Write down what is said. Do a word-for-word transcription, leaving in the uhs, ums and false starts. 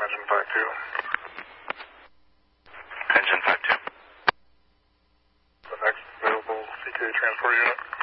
engine five two. Engine five two. The next available C K transport unit.